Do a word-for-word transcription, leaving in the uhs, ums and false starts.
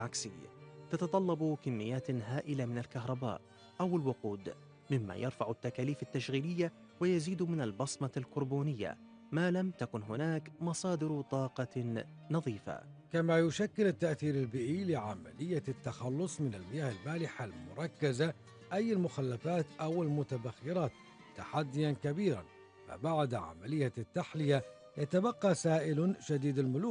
عكسي تتطلب كميات هائلة من الكهرباء أو الوقود، مما يرفع التكاليف التشغيلية ويزيد من البصمة الكربونية ما لم تكن هناك مصادر طاقة نظيفة. كما يشكل التأثير البيئي لعملية التخلص من المياه المالحة المركزة أي المخلفات أو المتبخرات تحديا كبيرا، فبعد عملية التحلية يتبقى سائل شديد الملوحة